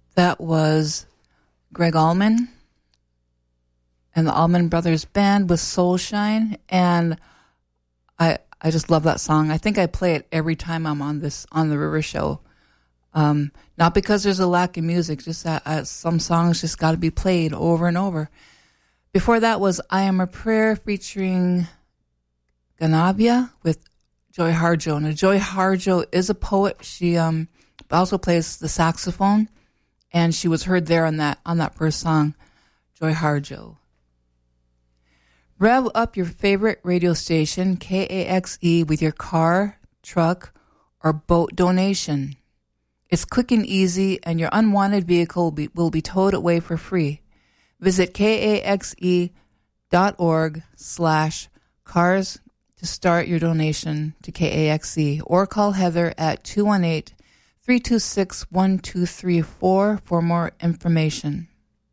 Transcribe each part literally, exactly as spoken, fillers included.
That was Greg Allman and the Allman Brothers Band with Soulshine, and I I just love that song. I think I play it every time I'm on this on the River Show. Um, not because there's a lack of music, just that uh, some songs just got to be played over and over. Before that was I Am a Prayer featuring Ganabia with Joy Harjo. Now, Joy Harjo is a poet. She um also plays the saxophone, and she was heard there on that on that first song, Joy Harjo. Rev up your favorite radio station, K A X E, with your car, truck, or boat donation. It's quick and easy, and your unwanted vehicle will be, will be towed away for free. Visit kaxe dot org slash cars to start your donation to K A X E, or call Heather at two one eight, three two six, one two three four for more information.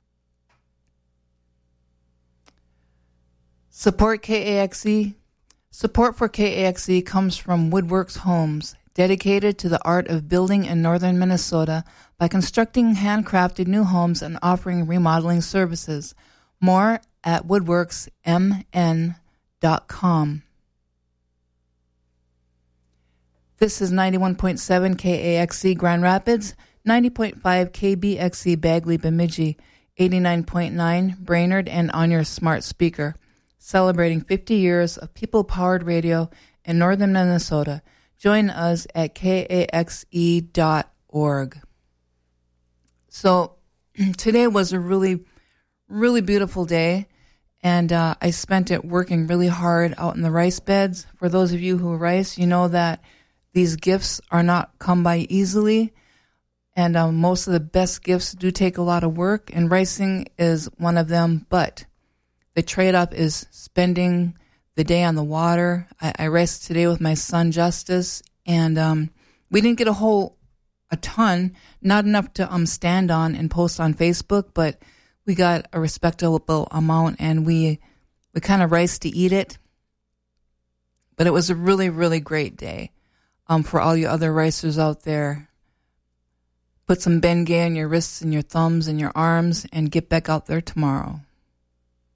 Support K A X E. Support for K A X E comes from Woodworks Homes, dedicated to the art of building in northern Minnesota by constructing handcrafted new homes and offering remodeling services. More at woodworks m n dot com. This is ninety-one point seven K A X E Grand Rapids, ninety point five K B X E Bagley Bemidji, eighty-nine point nine Brainerd, and on your smart speaker. Celebrating fifty years of people-powered radio in northern Minnesota. Join us at K A X E dot org. So today was a really, really beautiful day, and uh, I spent it working really hard out in the rice beds. For those of you who rice, you know that these gifts are not come by easily, and um, most of the best gifts do take a lot of work, and ricing is one of them, but the trade-off is spending the day on the water. I, I raced today with my son Justice, and um, we didn't get a whole, a ton, not enough to um stand on and post on Facebook, but we got a respectable amount, and we we kind of raced to eat it. But it was a really, really great day. Um, for all you other racers out there, put some Bengay on your wrists and your thumbs and your arms, and get back out there tomorrow.